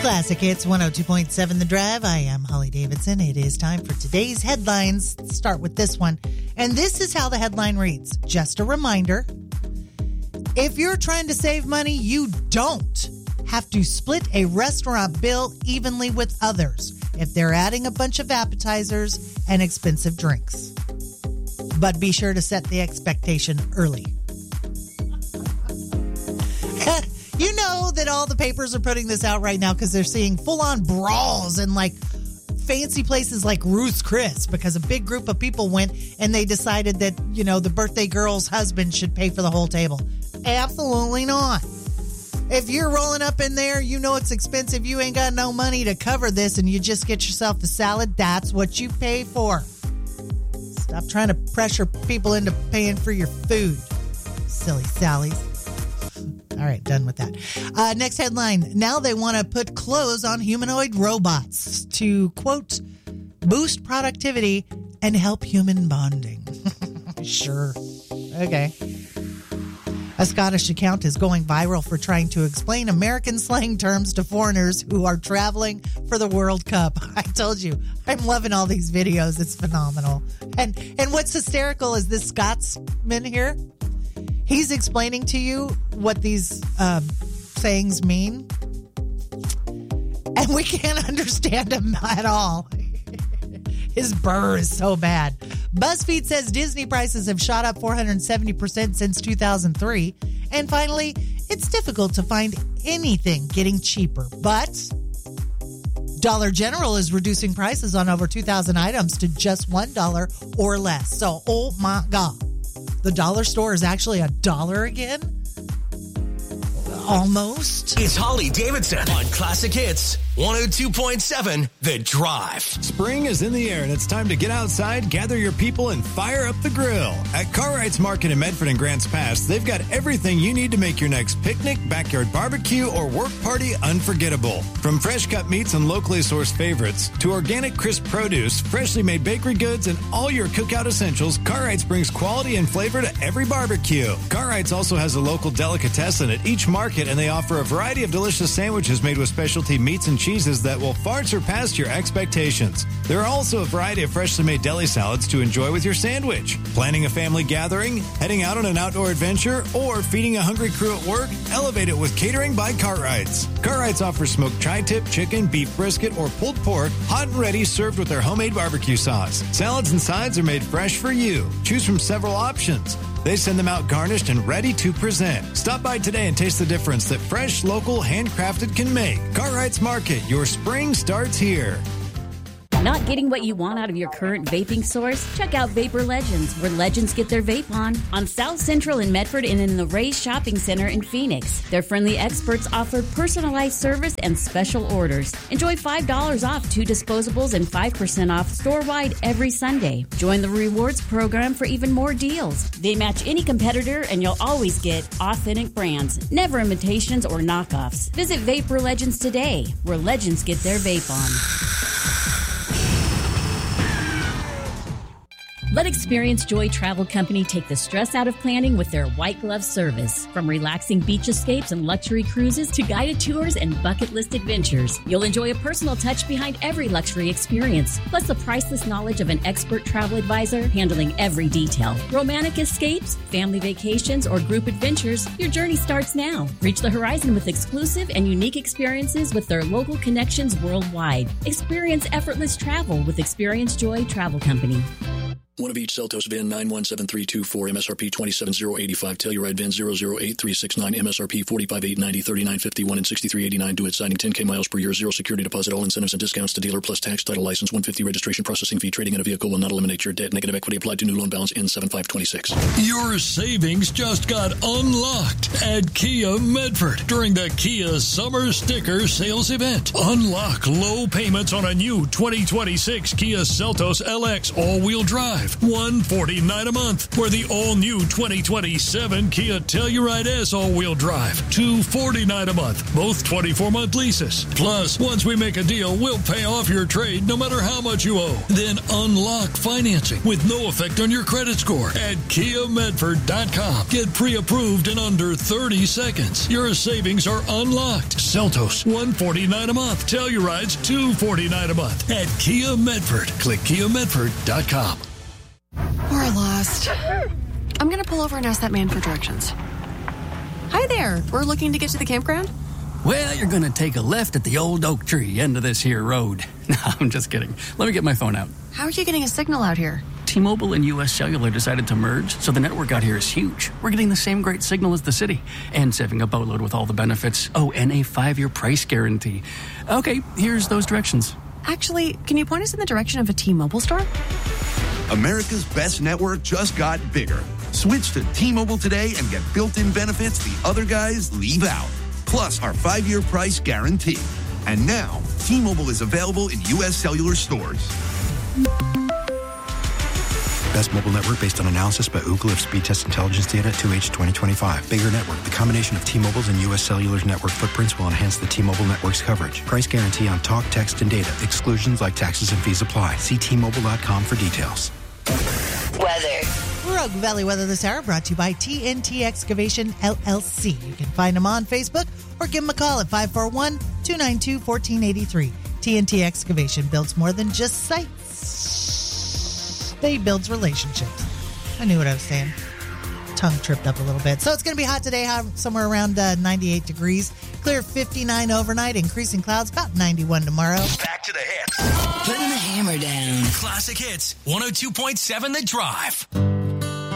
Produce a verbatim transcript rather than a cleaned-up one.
Classic Hits one oh two point seven The Drive. I am Holly Davidson. It is time for today's headlines. Let's start with this one. And this is how the headline reads. Just a reminder, if you're trying to save money, you don't have to split a restaurant bill evenly with others if they're adding a bunch of appetizers and expensive drinks. But be sure to set the expectation early. You know that all the papers are putting this out right now because they're seeing full-on brawls in like fancy places like Ruth's Chris because a big group of people went and they decided that, you know, the birthday girl's husband should pay for the whole table. Absolutely not. If you're rolling up in there, you know it's expensive, you ain't got no money to cover this, and you just get yourself a salad, that's what you pay for. Stop trying to pressure people into paying for your food. Silly Sallies. All right, done with that. Uh, next headline. Now they want to put clothes on humanoid robots to, quote, boost productivity and help human bonding. Sure. Okay. A Scottish account is going viral for trying to explain American slang terms to foreigners who are traveling for the World Cup. I told you, I'm loving all these videos. It's phenomenal. And and what's hysterical is this Scotsman here. He's explaining to you what these um, sayings mean, and we can't understand him at all. His burr is so bad. BuzzFeed says Disney prices have shot up four hundred seventy percent since two thousand three. And finally, it's difficult to find anything getting cheaper. But Dollar General is reducing prices on over two thousand items to just one dollar or less. So, oh my God. The dollar store is actually a dollar again? Almost. It's Holly Davidson on Classic Hits one oh two point seven The Drive. Spring is in the air and it's time to get outside, gather your people, and fire up the grill. At Cartwright's Market in Medford and Grants Pass, they've got everything you need to make your next picnic, backyard barbecue, or work party unforgettable. From fresh cut meats and locally sourced favorites to organic crisp produce, freshly made bakery goods, and all your cookout essentials, Cartwright's brings quality and flavor to every barbecue. Cartwright's also has a local delicatessen at each market, and they offer a variety of delicious sandwiches made with specialty meats and cheeses that will far surpass your expectations. There are also a variety of freshly made deli salads to enjoy with your sandwich. Planning a family gathering, heading out on an outdoor adventure, or feeding a hungry crew at work? Elevate it with catering by Cartwright's. Cartwright's offers smoked tri-tip, chicken, beef brisket, or pulled pork, hot and ready, served with their homemade barbecue sauce. Salads and sides are made fresh for you. Choose from several options. They send them out garnished and ready to present. Stop by today and taste the difference that fresh, local, handcrafted can make. Cartwright's Market, your spring starts here. Not getting what you want out of your current vaping source? Check out Vapor Legends, where legends get their vape on. On South Central in Medford and in the Ray's Shopping Center in Phoenix. Their friendly experts offer personalized service and special orders. Enjoy five dollars off two disposables and five percent off store-wide every Sunday. Join the rewards program for even more deals. They match any competitor and you'll always get authentic brands, never imitations or knockoffs. Visit Vapor Legends today, where legends get their vape on. Let Experience Joy Travel Company take the stress out of planning with their white glove service. From relaxing beach escapes and luxury cruises to guided tours and bucket list adventures, you'll enjoy a personal touch behind every luxury experience, plus the priceless knowledge of an expert travel advisor handling every detail. Romantic escapes, family vacations, or group adventures, your journey starts now. Reach the horizon with exclusive and unique experiences with their local connections worldwide. Experience effortless travel with Experience Joy Travel Company. One of each Seltos V I N nine one seven three two four, M S R P twenty-seven thousand eighty-five, Telluride V I N zero zero eight three six nine, M S R P forty-five thousand eight hundred ninety, thirty-nine fifty-one, and sixty-three eighty-nine. Do it signing ten K miles per year, zero security deposit, all incentives and discounts to dealer plus tax, title license, one hundred fifty registration processing fee. Trading in a vehicle will not eliminate your debt. Negative equity applied to new loan balance in seven five twenty-six. Your savings just got unlocked at Kia Medford during the Kia Summer Sticker Sales Event. Unlock low payments on a new twenty twenty-six Kia Seltos L X all-wheel drive. Drive, one hundred forty-nine dollars a month. Or the all-new twenty twenty-seven Kia Telluride S all-wheel drive, two hundred forty-nine dollars a month. Both twenty-four month leases. Plus, once we make a deal, we'll pay off your trade no matter how much you owe. Then unlock financing with no effect on your credit score at Kia Medford dot com. Get pre-approved in under thirty seconds. Your savings are unlocked. Seltos, one hundred forty-nine dollars a month. Tellurides, two hundred forty-nine dollars a month at Kia Medford. Click Kia Medford dot com. We're lost. I'm going to pull over and ask that man for directions. Hi there. We're looking to get to the campground. Well, you're going to take a left at the old oak tree end of this here road. No, I'm just kidding. Let me get my phone out. How are you getting a signal out here? T-Mobile and U S Cellular decided to merge, so the network out here is huge. We're getting the same great signal as the city and saving a boatload with all the benefits. Oh, and a five-year price guarantee. Okay, here's those directions. Actually, can you point us in the direction of a T-Mobile store? America's best network just got bigger. Switch to T-Mobile today and get built-in benefits the other guys leave out. Plus our five-year price guarantee. And now, T-Mobile is available in U S Cellular stores. Best mobile network based on analysis by Ookla of speed test intelligence data at two H twenty twenty-five. Bigger network. The combination of T-Mobile's and U S Cellular's network footprints will enhance the T-Mobile network's coverage. Price guarantee on talk, text, and data. Exclusions like taxes and fees apply. See T Mobile dot com for details. Weather. Rogue Valley Weather this hour brought to you by T N T Excavation, L L C. You can find them on Facebook or give them a call at five four one, two nine two, one four eight three. T N T Excavation builds more than just sites. They builds relationships. I knew what I was saying. Tongue tripped up a little bit. So it's going to be hot today, somewhere around uh, ninety-eight degrees. Clear fifty-nine overnight, increasing clouds, about ninety-one tomorrow. Back to the hits. Putting the hammer down. Classic Hits, one oh two point seven The Drive.